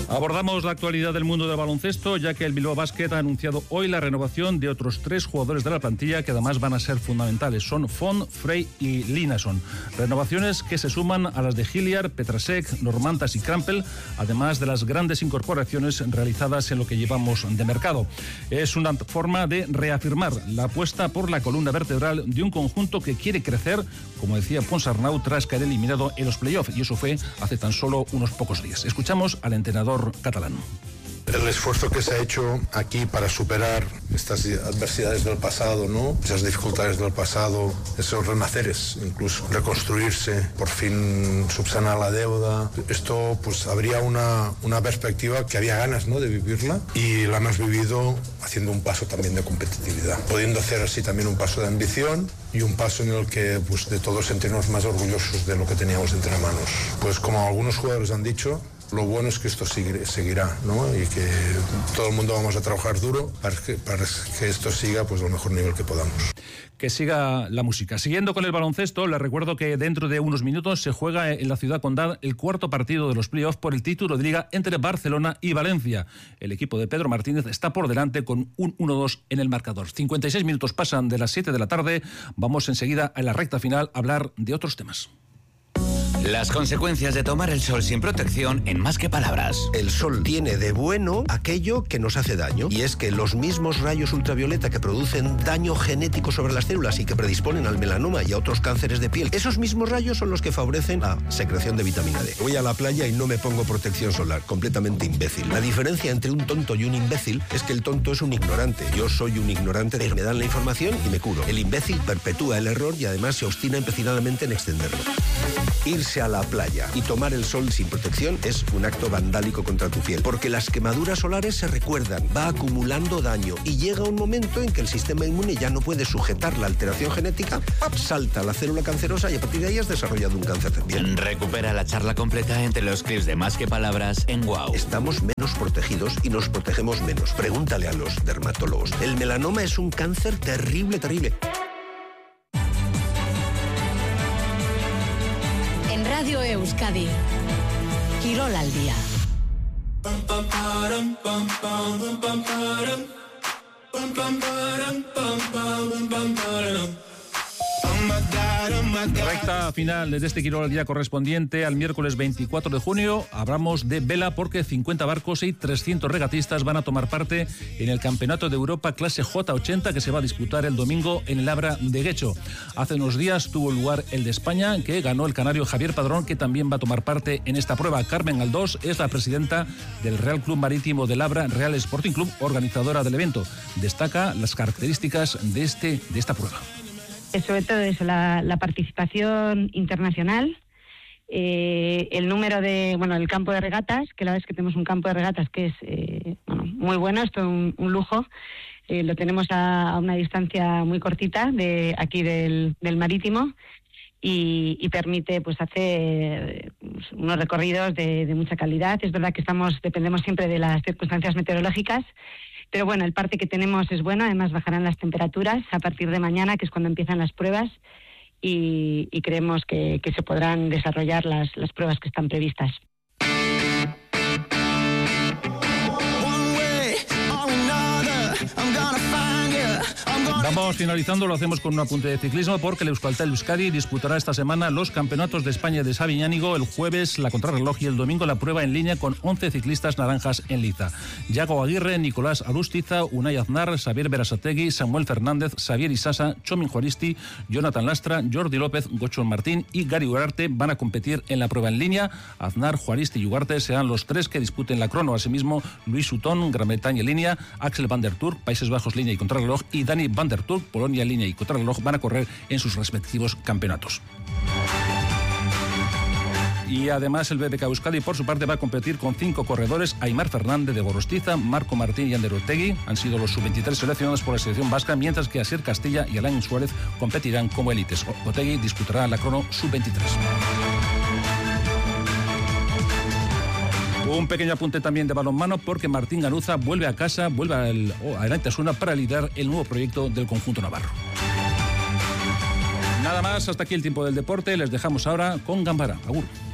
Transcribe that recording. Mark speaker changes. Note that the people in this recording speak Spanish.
Speaker 1: Abordamos la actualidad del mundo del baloncesto, ya que el Bilbao Basket ha anunciado hoy la renovación de otros 3 jugadores de la plantilla que además van a ser fundamentales. Son Font, Frey y Linason. Renovaciones que se suman a las de Hilliard, Petrasek, Normantas y Krampel, además de las grandes incorporaciones realizadas en lo que llevamos de mercado. Es una forma de reafirmar la apuesta por la columna vertebral de un conjunto que quiere crecer, como decía Ponsarnau, tras caer eliminado en los playoffs, y eso fue hace tan solo unos pocos días. Escuchamos al entrenador catalán.
Speaker 2: El esfuerzo que se ha hecho aquí para superar estas adversidades del pasado, ¿no? Esas dificultades del pasado, esos renaceres, incluso reconstruirse, por fin subsanar la deuda. Esto, pues, habría una perspectiva que había ganas, ¿no?, de vivirla, y la hemos vivido haciendo un paso también de competitividad, pudiendo hacer así también un paso de ambición y un paso en el que, pues, de todos sentirnos más orgullosos de lo que teníamos entre manos. Pues, como algunos jugadores han dicho, lo bueno es que esto seguirá, ¿no? Y que todo el mundo vamos a trabajar duro para que esto siga, pues, al mejor nivel que podamos.
Speaker 1: Que siga la música. Siguiendo con el baloncesto, les recuerdo que dentro de unos minutos se juega en la ciudad condal el cuarto partido de los playoffs por el título de liga entre Barcelona y Valencia. El equipo de Pedro Martínez está por delante con un 1-2 en el marcador. 56 minutos pasan de las 7 de la tarde. Vamos enseguida a la recta final a hablar de otros temas.
Speaker 3: Las consecuencias de tomar el sol sin protección en Más que Palabras.
Speaker 4: El sol tiene de bueno aquello que nos hace daño, y es que los mismos rayos ultravioleta que producen daño genético sobre las células y que predisponen al melanoma y a otros cánceres de piel, esos mismos rayos son los que favorecen la secreción de vitamina D. Voy a la playa y no me pongo protección solar, completamente imbécil. La diferencia entre un tonto y un imbécil es que el tonto es un ignorante. Yo soy un ignorante, me dan la información y me curo. El imbécil perpetúa el error y además se obstina empecinadamente en extenderlo. Irse a la playa y tomar el sol sin protección es un acto vandálico contra tu piel, porque las quemaduras solares se recuerdan, va acumulando daño y llega un momento en que el sistema inmune ya no puede sujetar la alteración genética, salta la célula cancerosa y a partir de ahí has desarrollado un cáncer de piel.
Speaker 3: Recupera la charla completa entre los clips de Más que Palabras en WOW.
Speaker 4: Estamos menos protegidos y nos protegemos menos. Pregúntale a los dermatólogos. El melanoma es un cáncer terrible, terrible.
Speaker 5: Radio Euskadi, Quirol al día.
Speaker 1: Recta final de este Quirol al día correspondiente al miércoles 24 de junio. Hablamos de vela porque 50 barcos y 300 regatistas van a tomar parte en el Campeonato de Europa clase J80 que se va a disputar el domingo en el Abra de Guecho. Hace unos días tuvo lugar el de España, que ganó el canario Javier Padrón, que también va a tomar parte en esta prueba. Carmen Aldós es la presidenta del Real Club Marítimo del Abra, Real Sporting Club, organizadora del evento. Destaca las características de esta prueba.
Speaker 6: Sobre todo eso, la participación internacional, el número el campo de regatas, que la verdad es que tenemos un campo de regatas que es muy bueno, esto es un lujo. Lo tenemos a una distancia muy cortita de aquí del Marítimo y permite, pues, hacer unos recorridos de mucha calidad. Es verdad que dependemos siempre de las circunstancias meteorológicas, pero bueno, el parte que tenemos es bueno. Además bajarán las temperaturas a partir de mañana, que es cuando empiezan las pruebas, y creemos que se podrán desarrollar las pruebas que están previstas.
Speaker 1: Vamos finalizando, lo hacemos con un apunte de ciclismo porque el Euskaltel Euskadi disputará esta semana los campeonatos de España de Sabiñánigo. El jueves la contrarreloj y el domingo la prueba en línea con 11 ciclistas naranjas en liza. Yago Aguirre, Nicolás Arustiza, Unai Aznar, Xavier Berasategui, Samuel Fernández, Xavier Isasa, Chomin Juaristi, Jonathan Lastra, Jordi López, Gocho Martín y Gary Ugarte van a competir en la prueba en línea. Aznar, Juaristi y Ugarte serán los 3 que disputen la crono. Asimismo, Luis Sutton, Gran Bretaña en línea, Axel van der Turk, Países Bajos línea y contrarreloj, y Dani van der Turk, Polonia línea y contrarreloj, van a correr en sus respectivos campeonatos. Y además el BBK Euskadi por su parte va a competir con 5 corredores: Aimar Fernández de Gorostiza, Marco Martín y Ander Otegui han sido los sub-23 seleccionados por la selección vasca, mientras que Asier Castilla y Alain Suárez competirán como élites. Otegui disputará la crono sub-23. Un pequeño apunte también de balonmano porque Martín Ganuza vuelve a casa, vuelve a Arantasuna para liderar el nuevo proyecto del conjunto navarro. Nada más, hasta aquí el tiempo del deporte. Les dejamos ahora con Gambara. Agur.